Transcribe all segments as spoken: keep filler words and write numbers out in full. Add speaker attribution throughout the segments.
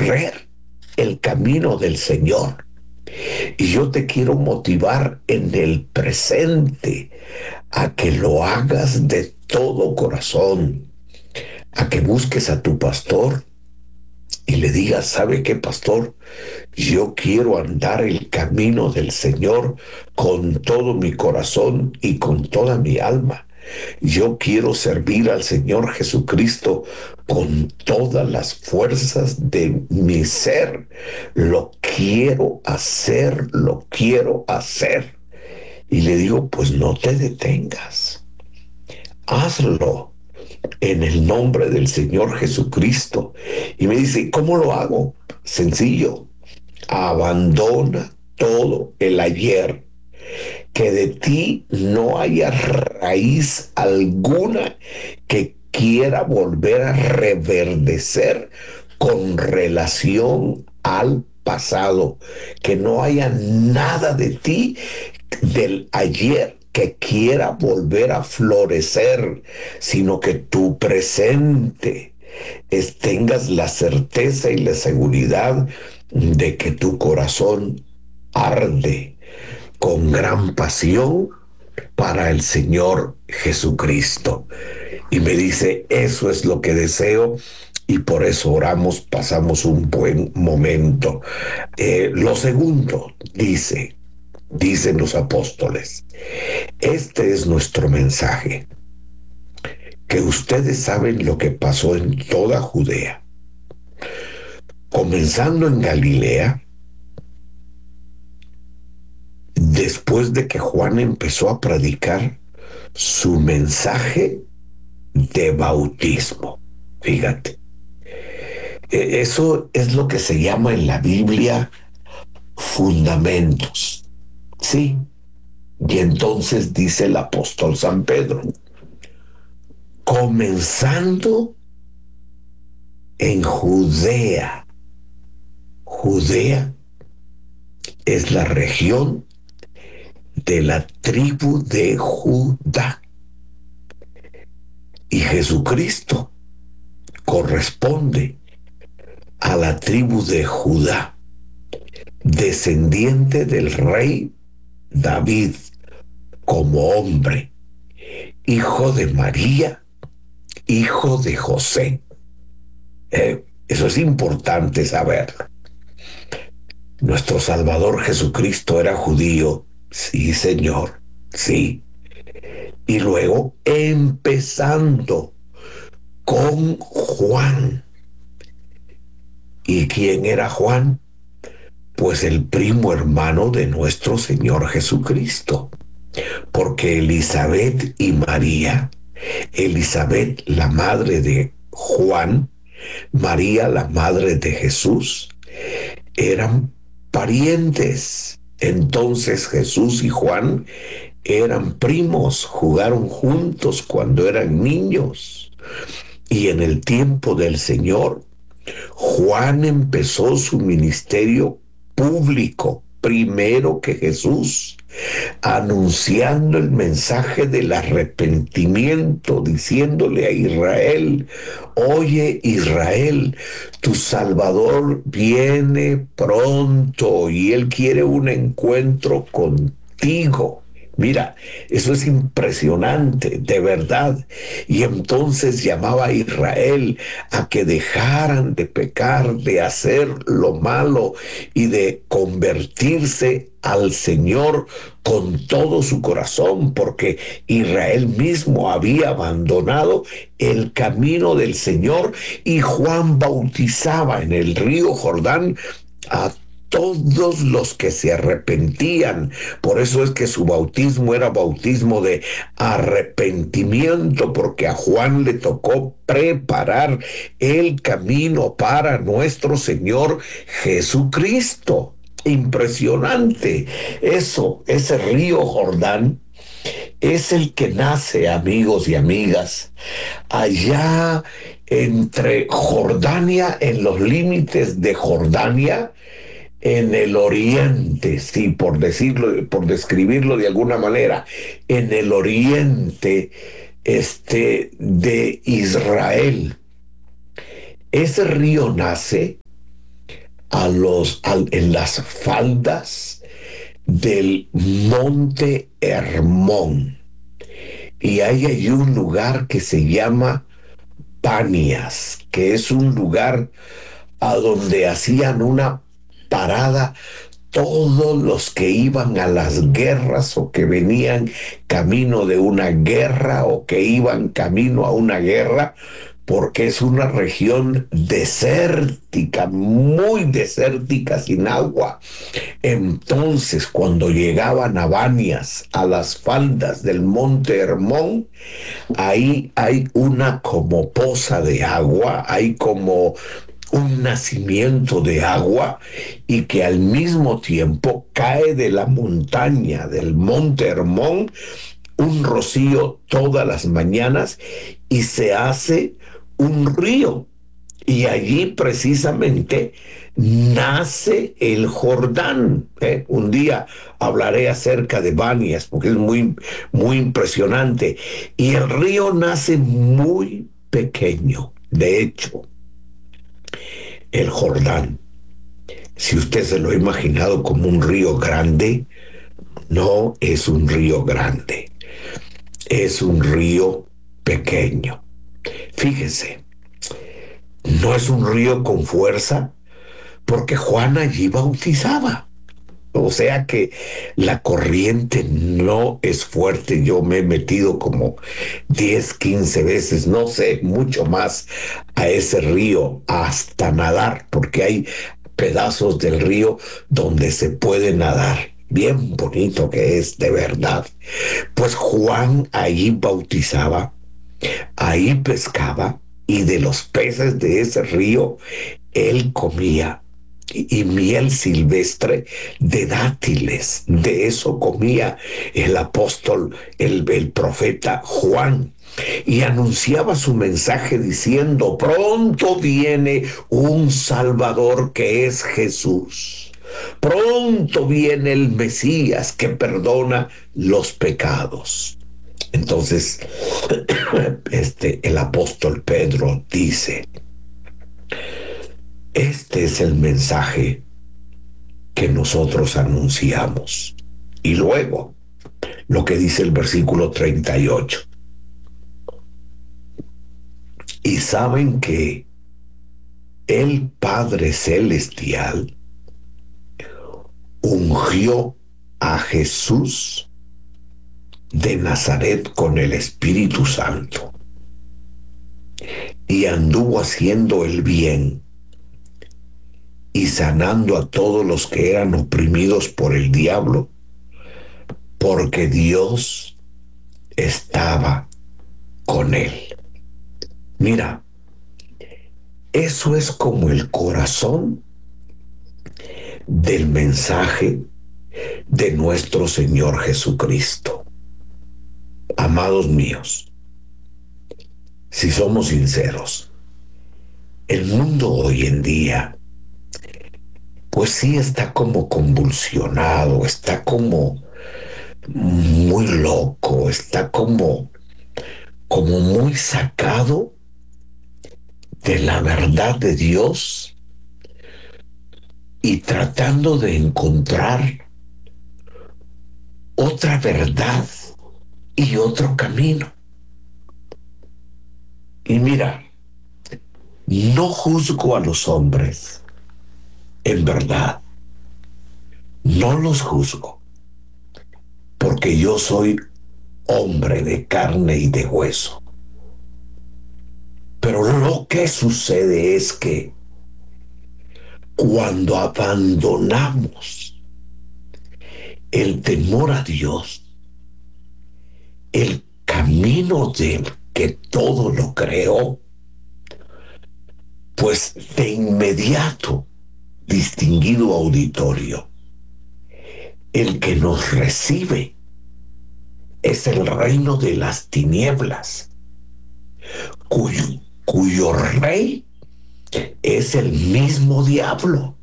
Speaker 1: recorrer el camino del Señor. Y yo te quiero motivar en el presente a que lo hagas de todo corazón, a que busques a tu pastor y le digas: ¿sabe qué, pastor? Yo quiero andar el camino del Señor con todo mi corazón y con toda mi alma. Yo quiero servir al Señor Jesucristo con todas las fuerzas de mi ser. Lo quiero hacer, lo quiero hacer. Y le digo: pues no te detengas. Hazlo en el nombre del Señor Jesucristo. Y me dice: ¿cómo lo hago? Sencillo. Abandona todo el ayer. Que de ti no haya raíz alguna que quiera volver a reverdecer con relación al pasado. Que no haya nada de ti del ayer que quiera volver a florecer, sino que tu presente es, tengas la certeza y la seguridad de que tu corazón arde con gran pasión para el Señor Jesucristo. Y me dice: eso es lo que deseo, y por eso oramos, pasamos un buen momento. Eh, lo segundo, dice, dicen los apóstoles, este es nuestro mensaje, que ustedes saben lo que pasó en toda Judea, comenzando en Galilea, después de que Juan empezó a predicar su mensaje de bautismo. Fíjate, eso es lo que se llama en la Biblia fundamentos. Sí. Y entonces dice el apóstol San Pedro: comenzando en Judea. Judea es la región de la tribu de Judá. Y Jesucristo corresponde a la tribu de Judá, descendiente del rey David como hombre, hijo de María, hijo de José. Eh, eso es importante saberlo. Nuestro Salvador Jesucristo era judío, sí, Señor, sí. Y luego, empezando con Juan. ¿Y quién era Juan? Pues el primo hermano de nuestro Señor Jesucristo. Porque Elizabeth y María, Elizabeth la madre de Juan, María la madre de Jesús, eran parientes. Entonces Jesús y Juan eran primos, jugaron juntos cuando eran niños. Y en el tiempo del Señor, Juan empezó su ministerio público, primero que Jesús, anunciando el mensaje del arrepentimiento, diciéndole a Israel: oye, Israel, tu Salvador viene pronto y Él quiere un encuentro contigo. Mira, eso es impresionante, de verdad. Y entonces llamaba a Israel a que dejaran de pecar, de hacer lo malo y de convertirse al Señor con todo su corazón, porque Israel mismo había abandonado el camino del Señor, y Juan bautizaba en el río Jordán a todos los que se arrepentían. Por eso es que su bautismo era bautismo de arrepentimiento, porque a Juan le tocó preparar el camino para nuestro Señor Jesucristo. Impresionante. Eso, ese río Jordán es el que nace, amigos y amigas, allá entre Jordania, en los límites de Jordania, en el oriente, sí, por decirlo, por describirlo de alguna manera, en el oriente este, de Israel. Ese río nace a los, a, en las faldas del monte Hermón. Y ahí hay un lugar que se llama Panias, que es un lugar a donde hacían una parada todos los que iban a las guerras o que venían camino de una guerra o que iban camino a una guerra, porque es una región desértica, muy desértica, sin agua. Entonces, cuando llegaban a Banias, a las faldas del monte Hermón, ahí hay una como poza de agua, hay como un nacimiento de agua y que al mismo tiempo cae de la montaña del monte Hermón un rocío todas las mañanas y se hace un río. Y allí precisamente nace el Jordán. ¿eh? Un día hablaré acerca de Banias porque es muy, muy impresionante. Y el río nace muy pequeño. De hecho, el Jordán, si usted se lo ha imaginado como un río grande, no es un río grande. Es un río pequeño. Fíjese, no es un río con fuerza porque Juan allí bautizaba. O sea que la corriente no es fuerte. Yo me he metido como diez, quince veces, no sé, mucho más a ese río hasta nadar, porque hay pedazos del río donde se puede nadar. Bien bonito que es, de verdad. Pues Juan ahí bautizaba, ahí pescaba y de los peces de ese río él comía y miel silvestre de dátiles. De eso comía el apóstol, el, el profeta Juan. Y anunciaba su mensaje diciendo: pronto viene un Salvador que es Jesús. Pronto viene el Mesías que perdona los pecados. Entonces, este, el apóstol Pedro dice: este es el mensaje que nosotros anunciamos. Y luego, lo que dice el versículo treinta y ocho. Y saben que el Padre Celestial ungió a Jesús de Nazaret con el Espíritu Santo y anduvo haciendo el bien y sanando a todos los que eran oprimidos por el diablo, porque Dios estaba con él. Mira, eso es como el corazón del mensaje de nuestro Señor Jesucristo. Amados míos, si somos sinceros, el mundo hoy en día, pues sí está como convulsionado, está como muy loco, está como, como muy sacado de la verdad de Dios y tratando de encontrar otra verdad y otro camino. Y mira, no juzgo a los hombres, en verdad, no los juzgo, porque yo soy hombre de carne y de hueso. Pero lo que sucede es que cuando abandonamos el temor a Dios, el camino del que todo lo creó, pues de inmediato, distinguido auditorio, el que nos recibe es el reino de las tinieblas, cuyo, cuyo rey es el mismo diablo.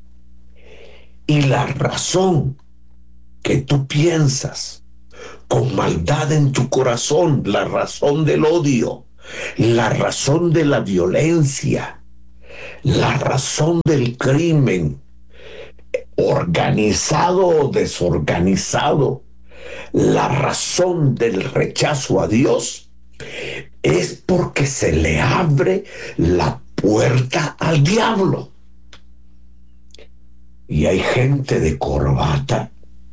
Speaker 1: Y la razón que tú piensas con maldad en tu corazón, la razón del odio, la razón de la violencia, la razón del crimen, organizado o desorganizado, la razón del rechazo a Dios es porque se le abre la puerta al diablo. Y hay gente de corbata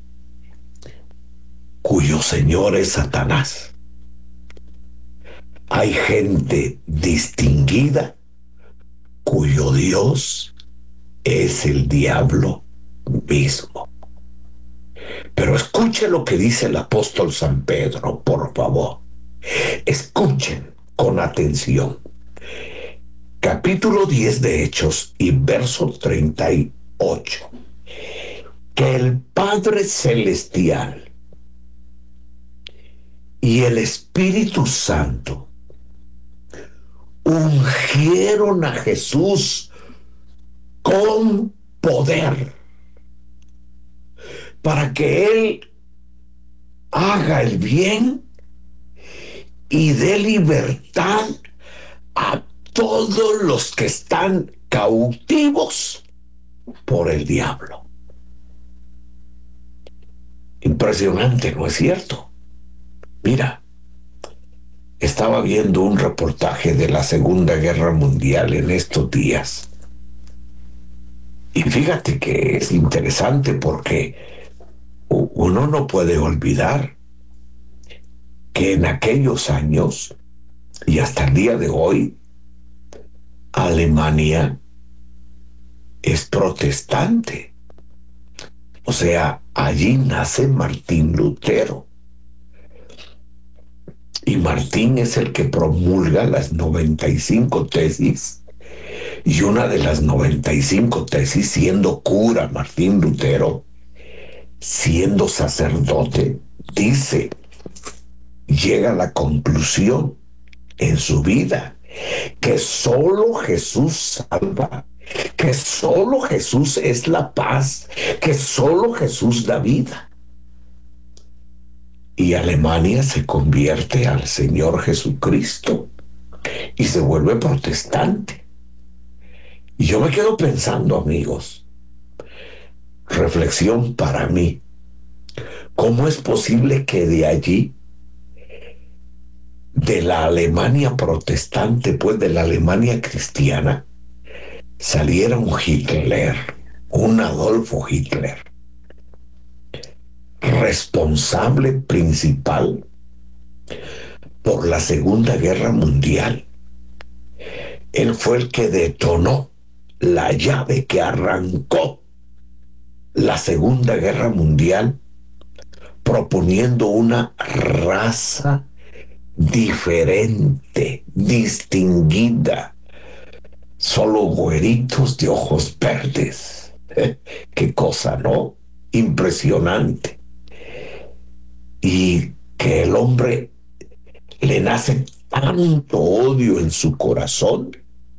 Speaker 1: cuyo señor es Satanás. Hay gente distinguida cuyo Dios es el diablo mismo. Pero escuche lo que dice el apóstol San Pedro, por favor. Escuchen con atención. Capítulo diez de Hechos y verso treinta y ocho. Que el Padre Celestial y el Espíritu Santo ungieron a Jesús con poder para que Él haga el bien y dé libertad a todos los que están cautivos por el diablo. Impresionante, ¿no es cierto? Mira, estaba viendo un reportaje de la Segunda Guerra Mundial en estos días. Y fíjate que es interesante porque uno no puede olvidar que en aquellos años y hasta el día de hoy, Alemania es protestante. O sea, allí nace Martín Lutero. Y Martín es el que promulga las noventa y cinco tesis. Y una de las noventa y cinco tesis, siendo cura Martín Lutero, siendo sacerdote, dice, llega a la conclusión en su vida que solo Jesús salva, que solo Jesús es la paz, que solo Jesús da vida. Y Alemania se convierte al Señor Jesucristo y se vuelve protestante. Y yo me quedo pensando, amigos, reflexión para mí, ¿cómo es posible que de allí, de la Alemania protestante, pues de la Alemania cristiana, saliera un Hitler, un Adolfo Hitler, responsable principal por la Segunda Guerra Mundial? Él fue el que detonó la llave que arrancó la Segunda Guerra Mundial, proponiendo una raza diferente, distinguida, solo güeritos de ojos verdes. Qué cosa, ¿no? Impresionante. Y que el hombre le nace tanto odio en su corazón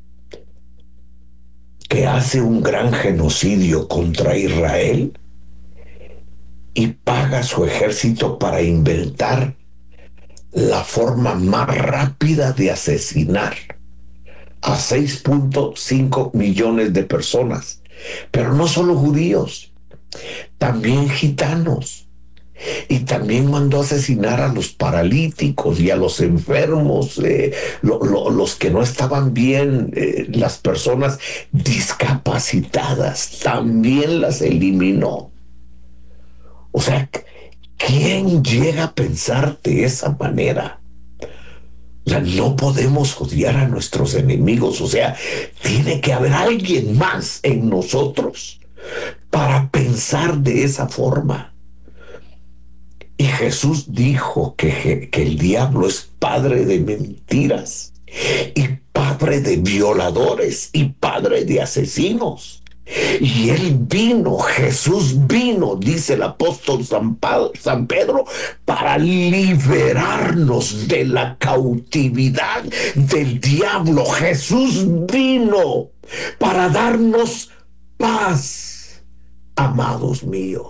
Speaker 1: que hace un gran genocidio contra Israel y paga su ejército para inventar la forma más rápida de asesinar a seis punto cinco millones de personas. Pero no solo judíos, también gitanos. Y también mandó asesinar a los paralíticos y a los enfermos, eh, lo, lo, los que no estaban bien, eh, las personas discapacitadas, también las eliminó. O sea, ¿quién llega a pensar de esa manera? O sea, no podemos odiar a nuestros enemigos. O sea, tiene que haber alguien más en nosotros para pensar de esa forma. Y Jesús dijo que, que el diablo es padre de mentiras y padre de violadores y padre de asesinos. Y él vino, Jesús vino, dice el apóstol San, Pablo, San Pedro, para liberarnos de la cautividad del diablo. Jesús vino para darnos paz, amados míos.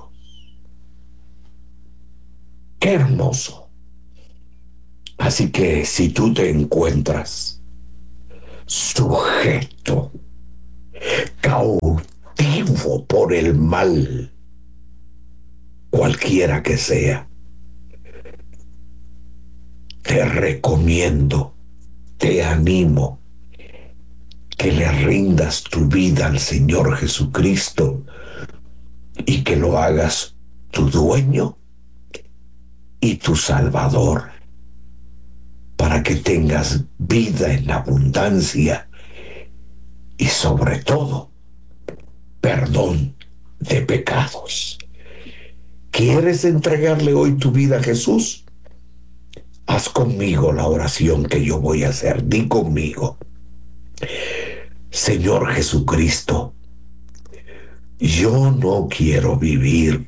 Speaker 1: ¡Qué hermoso! Así que si tú te encuentras sujeto cautivo por el mal, cualquiera que sea. Te recomiendo, te animo que le rindas tu vida al Señor Jesucristo y que lo hagas tu dueño y tu Salvador, para que tengas vida en abundancia y sobre todo perdón de pecados. ¿Quieres entregarle hoy tu vida a Jesús? Haz conmigo la oración que yo voy a hacer. Di conmigo: Señor Jesucristo, yo no quiero vivir,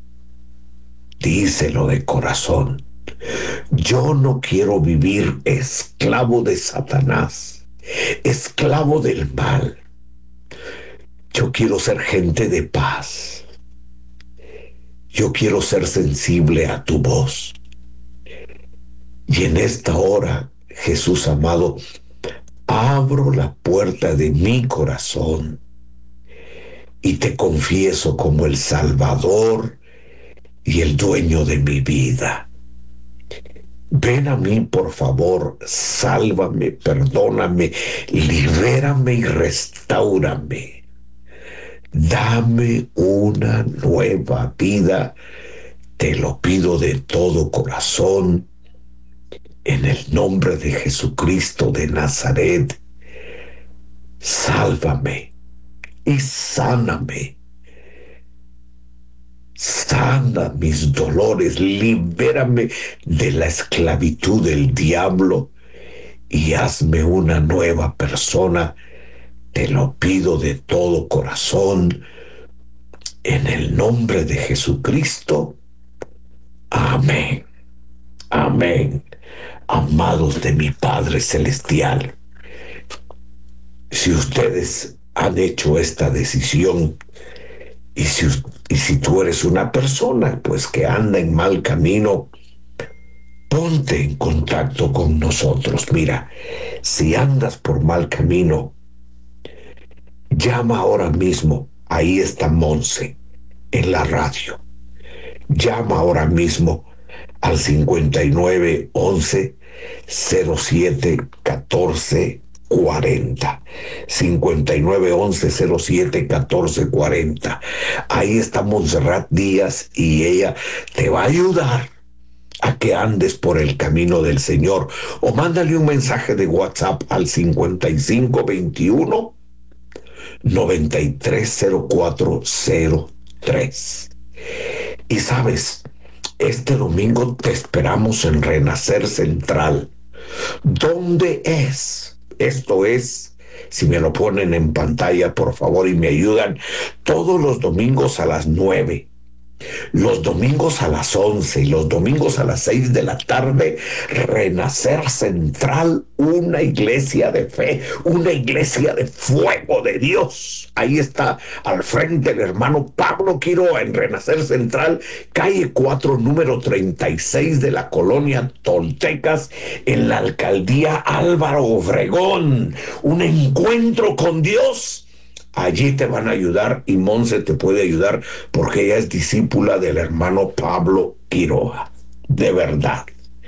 Speaker 1: díselo de corazón, yo no quiero vivir esclavo de Satanás, esclavo del mal. Yo quiero ser gente de paz. Yo quiero ser sensible a tu voz. Y en esta hora, Jesús amado, abro la puerta de mi corazón y te confieso como el Salvador y el dueño de mi vida. Ven a mí, por favor, sálvame, perdóname, libérame y restáurame. Dame una nueva vida, te lo pido de todo corazón, en el nombre de Jesucristo de Nazaret. Sálvame y sáname. Sana mis dolores, libérame de la esclavitud del diablo y hazme una nueva persona. Te lo pido de todo corazón, en el nombre de Jesucristo. Amén. Amén. Amados de mi Padre Celestial, si ustedes han hecho esta decisión, y si, y si tú eres una persona pues que anda en mal camino, ponte en contacto con nosotros. Mira, si andas por mal camino, llama ahora mismo. Ahí está Monse en la radio. Llama ahora mismo al cincuenta y nueve once cero siete catorce cuarenta. cincuenta y nueve once cero siete catorce cuarenta. Ahí está Montserrat Díaz y ella te va a ayudar a que andes por el camino del Señor. O mándale un mensaje de WhatsApp al cincuenta y cinco veintiuno noventa y tres cero cuatro cero tres. Y sabes, este domingo te esperamos en Renacer Central. ¿Dónde es? Esto es, si me lo ponen en pantalla, por favor, y me ayudan, todos los domingos a las nueve. Los domingos a las once y los domingos a las seis de la tarde, Renacer Central, una iglesia de fe, una iglesia de fuego de Dios. Ahí está al frente el hermano Pablo Quiroa en Renacer Central, calle cuatro, número treinta y seis de la colonia Toltecas, en la alcaldía Álvaro Obregón. Un encuentro con Dios. Allí te van a ayudar y Monse te puede ayudar porque ella es discípula del hermano Pablo Quiroa. De verdad.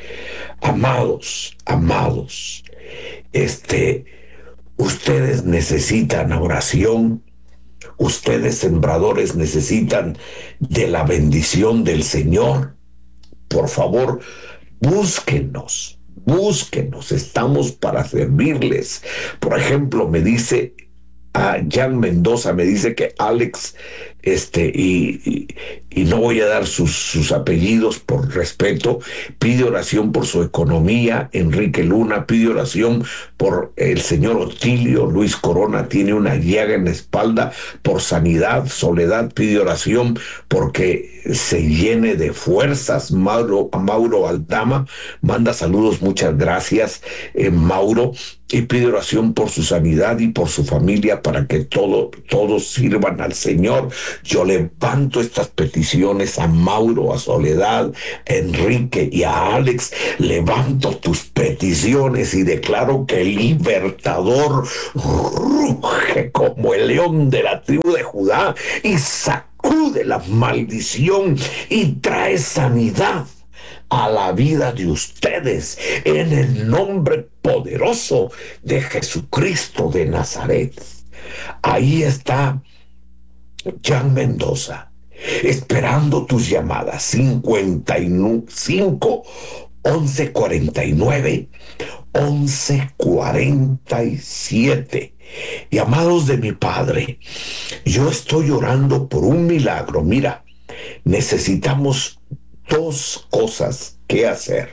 Speaker 1: Amados, amados, este, ustedes necesitan oración, ustedes sembradores necesitan de la bendición del Señor. Por favor, búsquenos, búsquenos, estamos para servirles. Por ejemplo, me dice a Jan Mendoza, me dice que Alex, este, y, y, y no voy a dar sus, sus apellidos por respeto, pide oración por su economía. Enrique Luna pide oración por el señor Otilio. Luis Corona tiene una llaga en la espalda, por sanidad. Soledad pide oración porque se llene de fuerzas. Mauro, Mauro Aldama manda saludos, muchas gracias, eh, Mauro, y pide oración por su sanidad y por su familia, para que todo, todos sirvan al Señor. Yo levanto estas peticiones a Mauro, a Soledad, a Enrique y a Alex. Levanto tus peticiones y declaro que el libertador ruge como el león de la tribu de Judá y sacude la maldición y trae sanidad a la vida de ustedes en el nombre poderoso de Jesucristo de Nazaret. Ahí está Jan Mendoza, esperando tus llamadas. Cincuenta y cinco, once cuarenta y nueve, once cuarenta y siete. Y amados de mi Padre, yo estoy orando por un milagro. Mira, necesitamos dos cosas que hacer.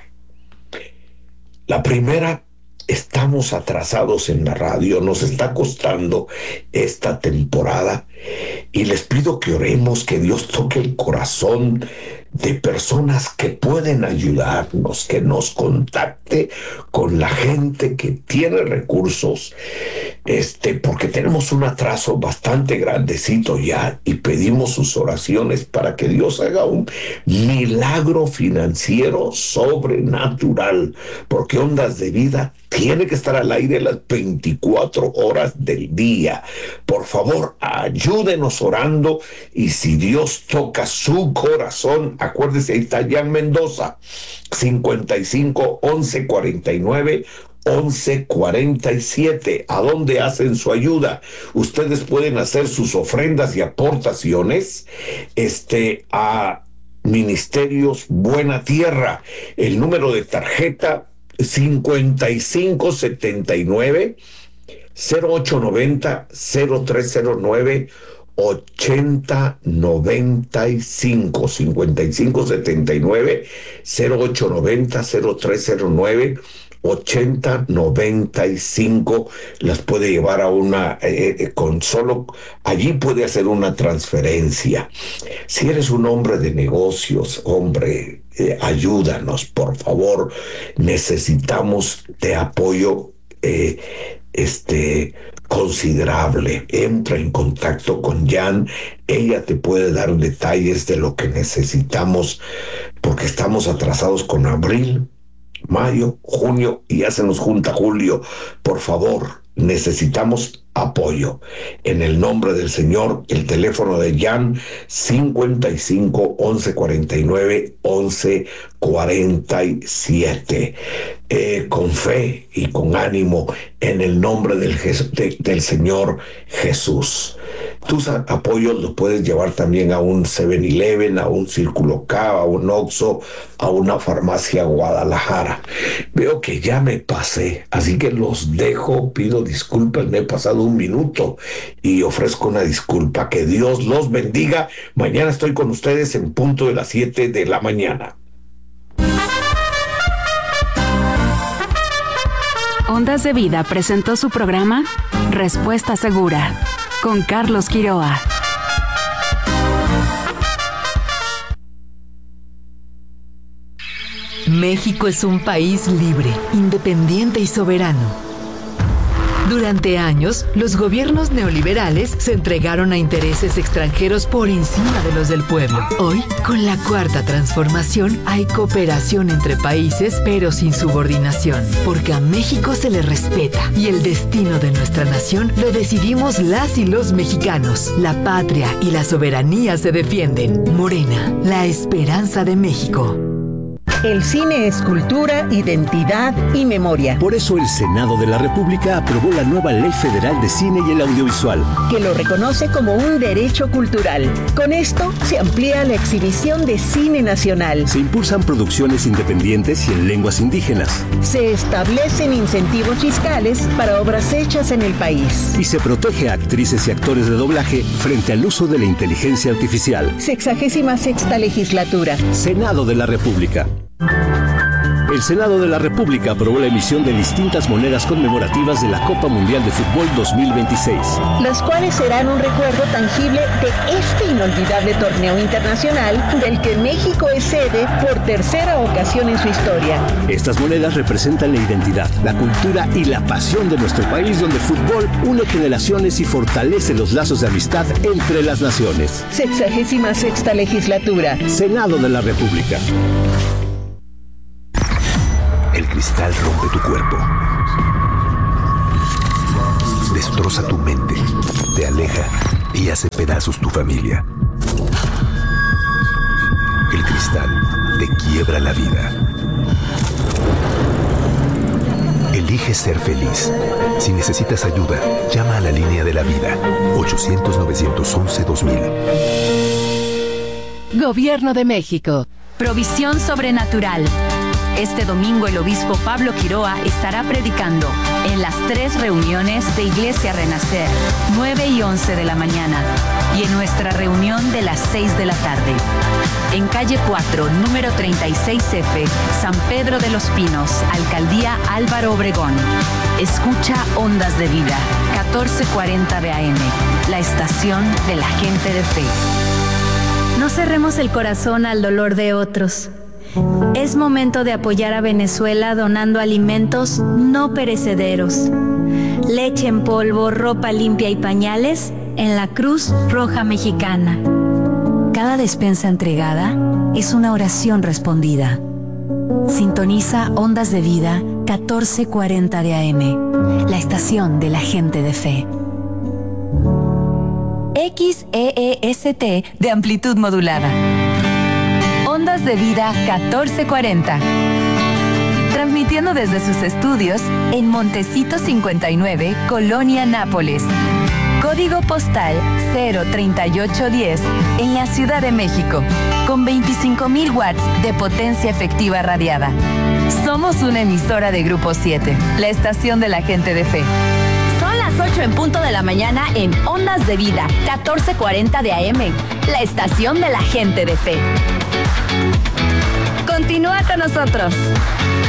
Speaker 1: La primera, estamos atrasados en la radio, nos está costando esta temporada y les pido que oremos, que Dios toque el corazón de personas que pueden ayudarnos, que nos contacte con la gente que tiene recursos, este, porque tenemos un atraso bastante grandecito ya y pedimos sus oraciones para que Dios haga un milagro financiero sobrenatural, porque Ondas de Vida tiene que estar al aire las veinticuatro horas del día. Por favor, ayúdenos orando y si Dios toca su corazón, acuérdese, ahí está Jan Mendoza, cincuenta y cinco, once cuarenta y nueve, once cuarenta y siete. ¿A dónde hacen su ayuda? Ustedes pueden hacer sus ofrendas y aportaciones este, a Ministerios Buena Tierra. El número de tarjeta cincuenta y cinco setenta y nueve, cero ocho noventa, cero tres cero nueve, ochenta noventa y cinco, cincuenta y cinco setenta y nueve, cero ocho noventa, cero tres cero nueve, ochenta noventa y cinco. Las puede llevar a una eh, eh, con solo allí puede hacer una transferencia. Si eres un hombre de negocios, hombre, eh, ayúdanos, por favor. Necesitamos de apoyo eh, este considerable. Entra en contacto con Jan, ella te puede dar detalles de lo que necesitamos, porque estamos atrasados con abril, mayo, junio y ya se nos junta julio. Por favor, necesitamos apoyo. En el nombre del Señor, el teléfono de Jan, cincuenta y cinco, once cuarenta y nueve, once cuarenta y siete. Eh, con fe y con ánimo, en el nombre del, de, del Señor Jesús. Tus apoyos los puedes llevar también a un seven eleven, a un Círculo K, a un Oxxo, a una farmacia Guadalajara. Veo que ya me pasé, así que los dejo, pido disculpas, me he pasado un minuto y ofrezco una disculpa. Que Dios los bendiga. Mañana estoy con ustedes en punto de las siete de la mañana.
Speaker 2: Ondas de Vida presentó su programa Respuesta Segura con Carlos Quiroa.
Speaker 3: México es un país libre, independiente y soberano. Durante años, los gobiernos neoliberales se entregaron a intereses extranjeros por encima de los del pueblo. Hoy, con la Cuarta Transformación, hay cooperación entre países, pero sin subordinación, porque a México se le respeta y el destino de nuestra nación lo decidimos las y los mexicanos. La patria y la soberanía se defienden. Morena, la esperanza de México.
Speaker 4: El cine es cultura, identidad y memoria.
Speaker 5: Por eso el Senado de la República aprobó la nueva Ley Federal de Cine y el Audiovisual,
Speaker 4: que lo reconoce como un derecho cultural. Con esto se amplía la exhibición de cine nacional.
Speaker 5: Se impulsan producciones independientes y en lenguas indígenas.
Speaker 4: Se establecen incentivos fiscales para obras hechas en el país.
Speaker 5: Y se protege a actrices y actores de doblaje frente al uso de la inteligencia artificial.
Speaker 4: Sexagésima sexta legislatura.
Speaker 5: Senado de la República. El Senado de la República aprobó la emisión de distintas monedas conmemorativas de la Copa Mundial de Fútbol dos mil veintiséis.
Speaker 4: Las cuales serán un recuerdo tangible de este inolvidable torneo internacional del que México es sede por tercera ocasión en su historia.
Speaker 5: Estas monedas representan la identidad, la cultura y la pasión de nuestro país, donde el fútbol une generaciones y fortalece los lazos de amistad entre las naciones.
Speaker 4: Sexagésima sexta legislatura.
Speaker 5: Senado de la República.
Speaker 6: El cristal rompe tu cuerpo. Destroza tu mente, te aleja y hace pedazos tu familia. El cristal te quiebra la vida. Elige ser feliz. Si necesitas ayuda, llama a la línea de la vida. ochocientos, novecientos once, dos mil.
Speaker 3: Gobierno de México.
Speaker 2: Provisión sobrenatural. Este domingo el obispo Pablo Quiroa estará predicando en las tres reuniones de Iglesia Renacer, nueve y once de la mañana, y en nuestra reunión de las seis de la tarde. En calle cuatro, número treinta y seis F, San Pedro de los Pinos, Alcaldía Álvaro Obregón. Escucha Ondas de Vida, catorce cuarenta de A M, la estación de la gente de fe.
Speaker 7: No cerremos el corazón al dolor de otros. Es momento de apoyar a Venezuela donando alimentos no perecederos. Leche en polvo, ropa limpia y pañales en la Cruz Roja Mexicana. Cada despensa entregada es una oración respondida. Sintoniza Ondas de Vida catorce cuarenta de A M, la estación de la gente de fe.
Speaker 2: X E E S T de amplitud modulada. Ondas de Vida catorce cuarenta. Transmitiendo desde sus estudios en Montecito cincuenta y nueve, Colonia Nápoles. Código postal cero treinta y ocho diez en la Ciudad de México, con veinticinco mil watts de potencia efectiva radiada. Somos una emisora de Grupo siete, la estación de la gente de fe. Son las ocho en punto de la mañana en Ondas de Vida, catorce cuarenta de A M, la estación de la gente de fe. Continúa con nosotros.